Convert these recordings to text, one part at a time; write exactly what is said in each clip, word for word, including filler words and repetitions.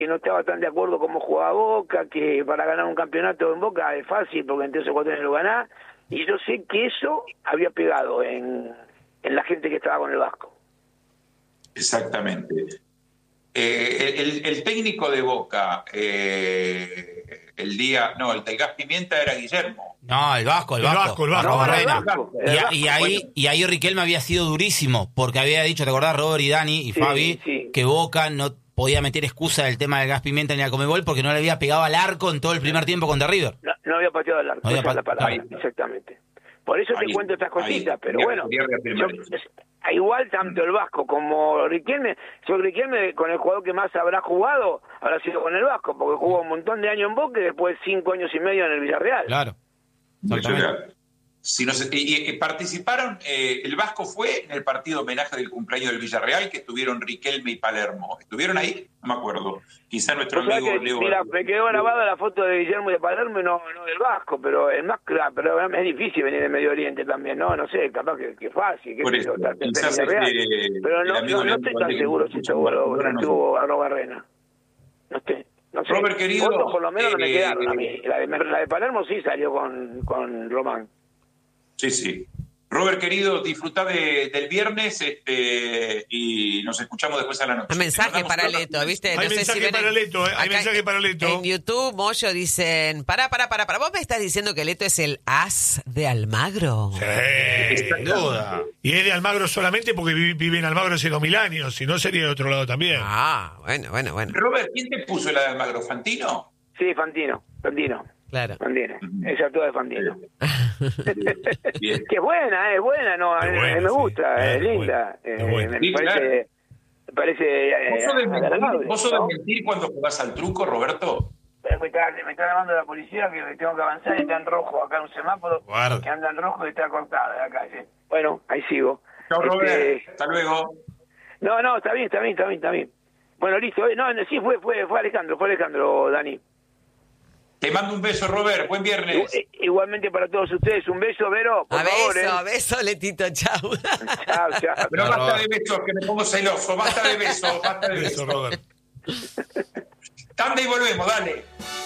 que no estaba tan de acuerdo cómo jugaba Boca, que para ganar un campeonato en Boca es fácil porque en tres o cuatro años lo ganás, y yo sé que eso había pegado en, en la gente que estaba con el Vasco. Exactamente. Eh, el, el técnico de Boca, eh, el día, no, el del Gas Pimienta era Guillermo. No, el Vasco, el El Vasco. Vasco, el Vasco. No, No, el Barrena. Vasco, el Y, Vasco, y ahí, bueno. y ahí Riquelme había sido durísimo, porque había dicho, ¿te acordás, Robert y Dani y Sí, Fabi? sí. Que Boca no podía meter excusa del tema del Gas Pimienta ni al Comebol porque no le había pegado al arco en todo el primer tiempo contra River. No, no había pateado el arco, No había esa es la pa- palabra, ahí. exactamente. Por eso Ahí, te cuento estas cositas, ahí. pero Quería- bueno, quería reafirmar yo- eso. es- igual tanto el Vasco como Riquelme, yo Riquelme con el jugador que más habrá jugado, habrá sido con el Vasco, porque jugó un montón de años en Boca y después cinco años y medio en el Villarreal. Claro. Exactamente. Si nos, y, y participaron, eh, el Vasco fue en el partido homenaje del cumpleaños del Villarreal, que estuvieron Riquelme y Palermo. ¿Estuvieron ahí? No me acuerdo. Quizá nuestro O sea amigo que, Leo... mira, me quedó grabada la foto de Guillermo y de Palermo y no, no del Vasco, pero es más claro, pero es difícil venir de Medio Oriente también, ¿no? No sé, capaz que, que fácil, que Por sé yo, eso, estar en quizás Villarreal. este, Pero el no, amigo no, no Leo estoy tan Valde, que seguro nos si escucha estuvo, por ahora, no estuvo Arroba Barrena. No estoy. No sé. Robert, querido, Fotos por lo menos no me eh, quedaron a mí. La de, la de Palermo sí salió con, con Román. Sí, sí. Robert, querido, disfrutá de, del viernes este, y nos escuchamos después a la noche. Un mensaje Te mandamos para un abrazo. Leto, ¿viste? Hay No sé mensaje si ven para en- Leto, ¿eh? Hay acá mensaje para Leto. En YouTube, Moyo, dicen, pará, pará, pará, pará. ¿Vos me estás diciendo que Leto es el as de Almagro? Sí. Sin duda. Y es de Almagro solamente porque vi- vive en Almagro hace dos mil años, si no sería de otro lado también. Ah, bueno, bueno, bueno. Robert, ¿quién te puso la de Almagro? ¿Fantino? Sí, Fantino, Fantino. Claro. Fantino. Esa toda de Fantino. Bien. Que es buena, es buena, no, a Es mí buena, me sí. gusta, Es es linda. buena, es Eh, buena. me Sí, parece, claro. me parece eh, ¿Vos sos de mentir, agradable, vos sos de ¿no? mentir cuando jugás al truco, Roberto? Pero Me está, me está llamando la policía que tengo que avanzar y está en rojo acá en un semáforo Guarda. que anda en rojo y está cortada la calle. Bueno, ahí sigo. Chao, Este, Robert. Hasta luego. No, no, está bien, está bien, está bien, está bien. Bueno, listo. eh, No, no, sí, fue, fue, fue Alejandro, fue Alejandro, Dani. Te mando un beso, Robert. Buen viernes. Igu- Igualmente para todos ustedes, un beso, Vero, por A favor. beso, eh. a beso, Letito, chau. Chao, chao. Pero No, basta Robert. de besos, que me pongo celoso. Basta de besos, basta de Eso, besos. Robert. Tanda y volvemos, dale.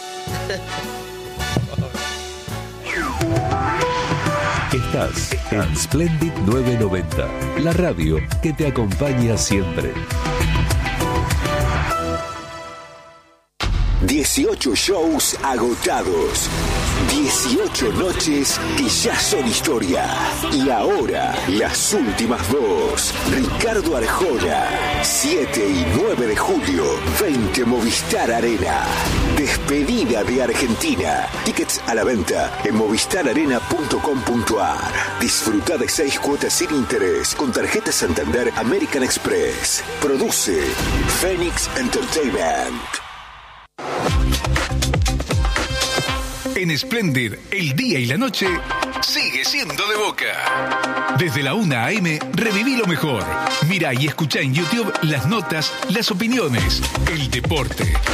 Estás en Splendid novecientos noventa, la radio que te acompaña siempre. dieciocho shows agotados. dieciocho noches que ya son historia. Y ahora, las últimas dos. Ricardo Arjona, siete y nueve de julio, veinte Movistar Arena. Despedida de Argentina. Tickets a la venta en movistar arena punto com punto a r. Disfruta de seis cuotas sin interés con tarjeta Santander American Express. Produce Phoenix Entertainment. En Splendid, el día y la noche sigue siendo de Boca. Desde la una a eme, reviví lo mejor. Mira y escucha en YouTube las notas, las opiniones, el deporte,